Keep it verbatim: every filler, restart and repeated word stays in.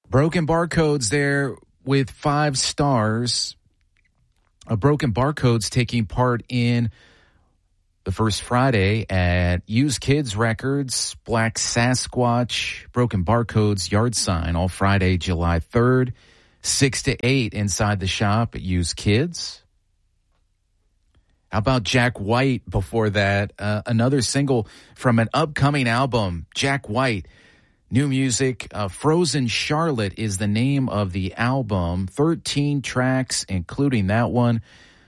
Broken Barcodes there with five stars. A Broken Barcodes taking part in the first Friday at Used Kids Records, Black Sasquatch, Broken Barcodes, Yard Sign, all Friday, July third, six to eight inside the shop at Used Kids. How about Jack White before that? Uh, another single from an upcoming album, Jack White. New music, uh, Frozen Charlotte is the name of the album. thirteen tracks, including that one.